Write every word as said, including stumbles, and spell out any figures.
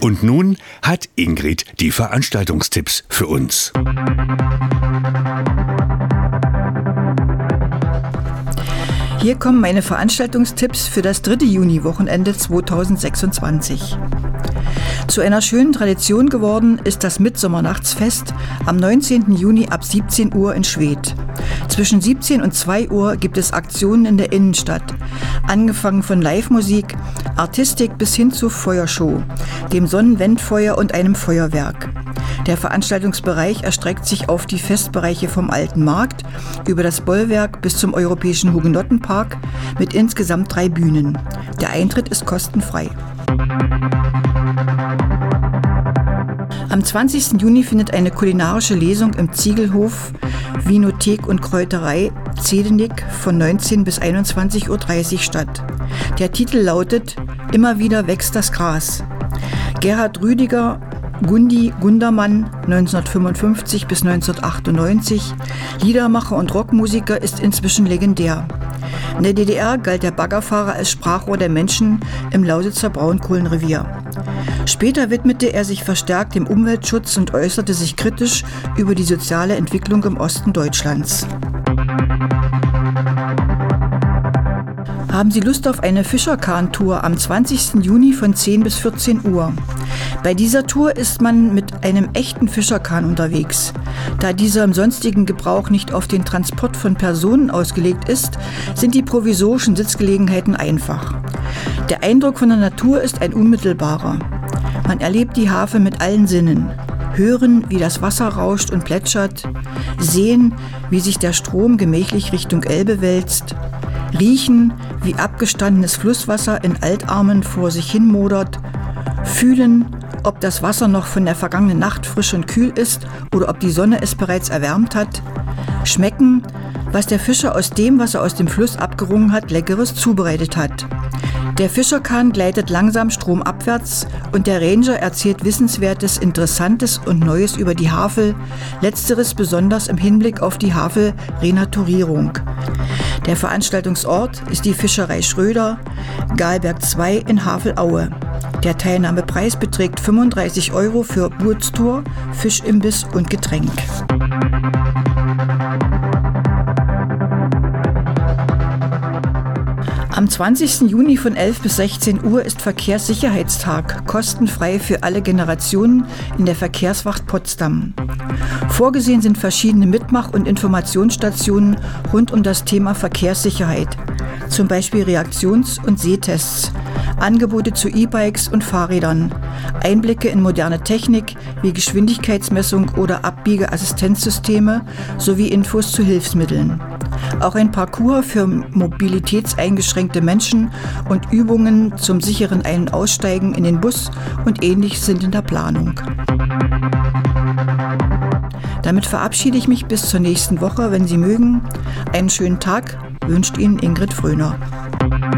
Und nun hat Ingrid die Veranstaltungstipps für uns. Hier kommen meine Veranstaltungstipps für das dritte Juni-Wochenende zweitausendsechsundzwanzig. Zu einer schönen Tradition geworden ist das Mitsommernachtsfest am neunzehnten Juni ab siebzehn Uhr in Schwedt. Zwischen siebzehn und zwei Uhr gibt es Aktionen in der Innenstadt, angefangen von Live-Musik, Artistik bis hin zur Feuershow, dem Sonnenwendfeuer und einem Feuerwerk. Der Veranstaltungsbereich erstreckt sich auf die Festbereiche vom Alten Markt über das Bollwerk bis zum Europäischen Hugenottenpark mit insgesamt drei Bühnen. Der Eintritt ist kostenfrei. Am zwanzigsten Juni findet eine kulinarische Lesung im Ziegelhof Winothek und Kräuterei Zedenick von neunzehn bis einundzwanzig Uhr dreißig statt. Der Titel lautet »Immer wieder wächst das Gras«. Gerhard Rüdiger, Gundi Gundermann, neunzehnhundertfünfundfünfzig bis neunzehnhundertachtundneunzig, Liedermacher und Rockmusiker, ist inzwischen legendär. In der D D R galt der Baggerfahrer als Sprachrohr der Menschen im Lausitzer Braunkohlenrevier. Später widmete er sich verstärkt dem Umweltschutz und äußerte sich kritisch über die soziale Entwicklung im Osten Deutschlands. Haben Sie Lust auf eine Fischerkahn-Tour am zwanzigsten Juni von zehn bis vierzehn Uhr? Bei dieser Tour ist man mit einem echten Fischerkahn unterwegs. Da dieser im sonstigen Gebrauch nicht auf den Transport von Personen ausgelegt ist, sind die provisorischen Sitzgelegenheiten einfach. Der Eindruck von der Natur ist ein unmittelbarer. Man erlebt die Havel mit allen Sinnen. Hören, wie das Wasser rauscht und plätschert. Sehen, wie sich der Strom gemächlich Richtung Elbe wälzt. Riechen, wie abgestandenes Flusswasser in Altarmen vor sich hin modert. Fühlen, ob das Wasser noch von der vergangenen Nacht frisch und kühl ist oder ob die Sonne es bereits erwärmt hat. Schmecken, was der Fischer aus dem, was er aus dem Fluss abgerungen hat, Leckeres zubereitet hat. Der Fischerkahn gleitet langsam stromabwärts und der Ranger erzählt Wissenswertes, Interessantes und Neues über die Havel, letzteres besonders im Hinblick auf die Havel-Renaturierung. Der Veranstaltungsort ist die Fischerei Schröder, Galberg zwei in Havelaue. Der Teilnahmepreis beträgt fünfunddreißig Euro für Bootstour, Fischimbiss und Getränk. Am zwanzigsten Juni von elf bis sechzehn Uhr ist Verkehrssicherheitstag, kostenfrei für alle Generationen in der Verkehrswacht Potsdam. Vorgesehen sind verschiedene Mitmach- und Informationsstationen rund um das Thema Verkehrssicherheit, zum Beispiel Reaktions- und Sehtests, Angebote zu E-Bikes und Fahrrädern, Einblicke in moderne Technik wie Geschwindigkeitsmessung oder Abbiegeassistenzsysteme sowie Infos zu Hilfsmitteln. Auch ein Parcours für mobilitätseingeschränkte Menschen und Übungen zum sicheren Ein- und Aussteigen in den Bus und ähnlich sind in der Planung. Damit verabschiede ich mich bis zur nächsten Woche, wenn Sie mögen. Einen schönen Tag wünscht Ihnen Ingrid Fröner.